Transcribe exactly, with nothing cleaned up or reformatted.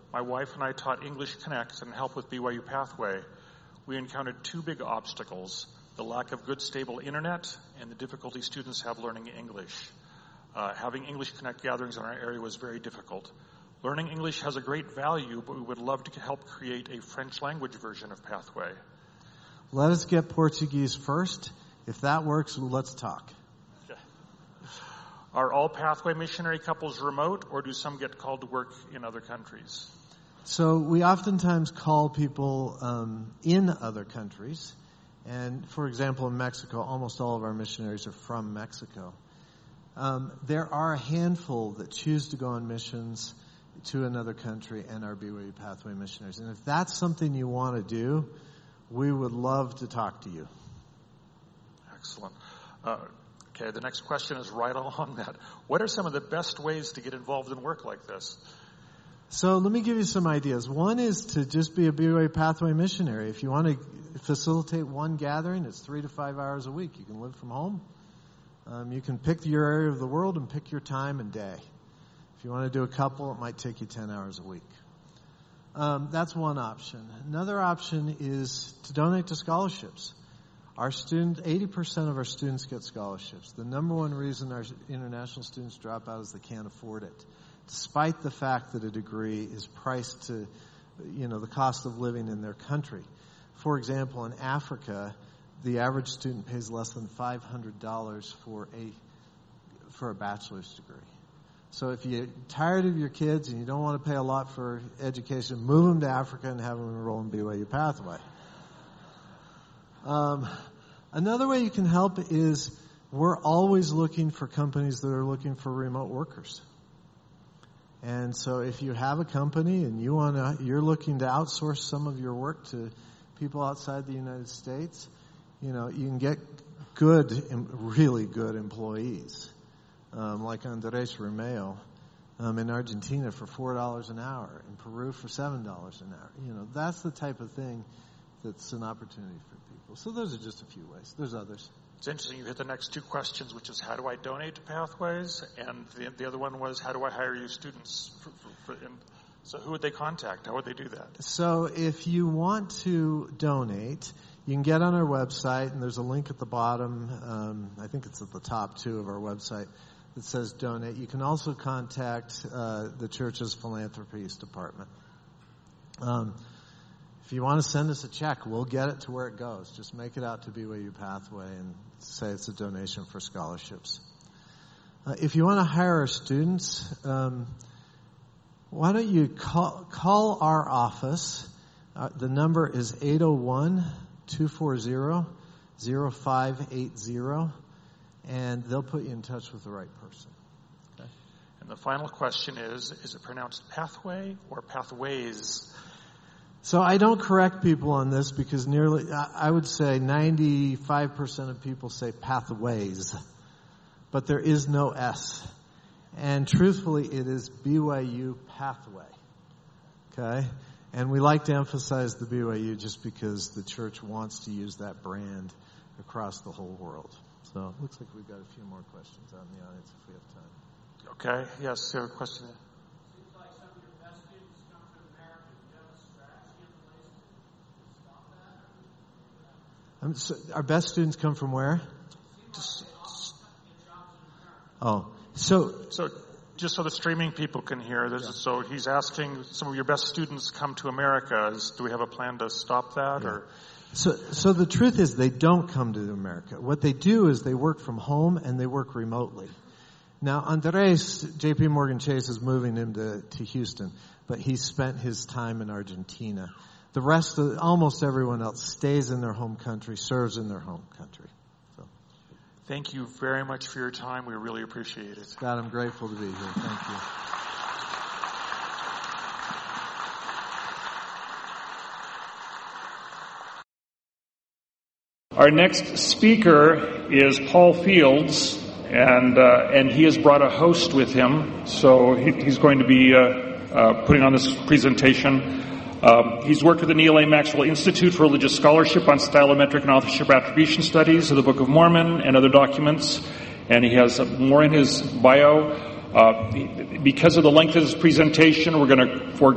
my wife and I taught English Connect and helped with B Y U Pathway, we encountered two big obstacles: the lack of good, stable internet and the difficulty students have learning English. Uh, having English Connect gatherings in our area was very difficult. Learning English has a great value, but we would love to help create a French language version of Pathway. Let us get Portuguese first. If that works, let's talk. Okay. Are all Pathway missionary couples remote, or do some get called to work in other countries? So we oftentimes call people um, in other countries. And, for example, in Mexico, almost all of our missionaries are from Mexico. Um, there are a handful that choose to go on missions to another country and are B Y U Pathway missionaries. And if that's something you want to do, we would love to talk to you. Excellent. Uh, okay, the next question is right along that. What are some of the best ways to get involved in work like this? So let me give you some ideas. One is to just be a B Y U Pathway missionary. If you want to facilitate one gathering, it's three to five hours a week. You can live from home. Um, you can pick your area of the world and pick your time and day. If you want to do a couple, it might take you ten hours a week. Um, that's one option. Another option is to donate to scholarships. Our student, eighty percent of our students get scholarships. The number one reason our international students drop out is they can't afford it, despite the fact that a degree is priced to, you know, the cost of living in their country. For example, in Africa, the average student pays less than five hundred dollars for a for a bachelor's degree. So if you're tired of your kids and you don't want to pay a lot for education, move them to Africa and have them enroll in B Y U Pathway. Um, another way you can help is we're always looking for companies that are looking for remote workers. And so if you have a company and you want to, you're looking to outsource some of your work to people outside the United States, you know, you can get good, really good employees, um, like Andres Romeo um, in Argentina for four dollars an hour, in Peru for seven dollars an hour. You know, that's the type of thing that's an opportunity for people. So those are just a few ways. There's others. It's interesting you hit the next two questions, which is how do I donate to Pathways? And the, the other one was how do I hire you students? For, for, for, and so who would they contact? How would they do that? So if you want to donate, you can get on our website, and there's a link at the bottom. Um, I think it's at the top, too, of our website that says donate. You can also contact uh, the church's philanthropies department. Um, if you want to send us a check, we'll get it to where it goes. Just make it out to B Y U Pathway and say it's a donation for scholarships. Uh, if you want to hire our students, um, why don't you call, call our office. Uh, the number is eight oh one, two four zero, zero five eight zero, and they'll put you in touch with the right person. Okay? And the final question is, is it pronounced Pathway or Pathways? So I don't correct people on this because nearly, I would say ninety-five percent of people say Pathways, but there is no S. And truthfully, it is B Y U Pathway. Okay? And we like to emphasize the B Y U just because the church wants to use that brand across the whole world. So it looks like we've got a few more questions out in the audience if we have time. Okay. Yes, you have a question? Seems like some of your best students come from America. Do you have a strategy in place to stop that? Um, so our best students come from where? Just, oh, so so just so the streaming people can hear, this, yeah. So he's asking, some of your best students come to America. Is, do we have a plan to stop that? Yeah. Or so, so the truth is they don't come to America. What they do is they work from home and they work remotely. Now, Andres, J P Morgan Chase is moving him to, to Houston, but he spent his time in Argentina. The rest of, almost everyone else stays in their home country, serves in their home country. So, thank you very much for your time. We really appreciate it. God, I'm grateful to be here. Thank you. Our next speaker is Paul Fields, and uh, and he has brought a host with him, so he, he's going to be uh, uh, putting on this presentation. Um, he's worked with the Neal A. Maxwell Institute for Religious Scholarship on stylometric and authorship attribution studies of the Book of Mormon and other documents, and he has more in his bio. Uh, because of the length of his presentation, we're going to forego